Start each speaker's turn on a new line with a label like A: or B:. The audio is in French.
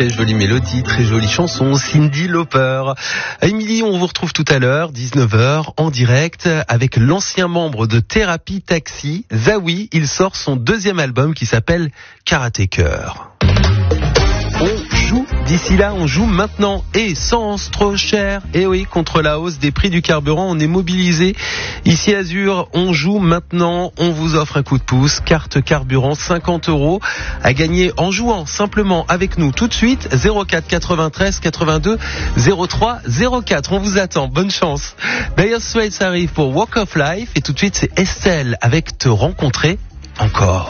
A: très jolie mélodie, très jolie chanson, Cyndi Lauper. Émilie, on vous retrouve tout à l'heure, 19h, en direct, avec l'ancien membre de Thérapie Taxi, Zawi. Il sort son deuxième album qui s'appelle Karatécœur. On joue, d'ici là, on joue maintenant, essence trop chère. Et oui, contre la hausse des prix du carburant, on est mobilisé. Ici Azur, on joue maintenant, on vous offre un coup de pouce, carte carburant, 50 € à gagner en jouant simplement avec nous tout de suite, 04 93 82 03 04. On vous attend, bonne chance. Dire Straits arrive pour Walk of Life et tout de suite c'est Estelle avec Te rencontrer encore.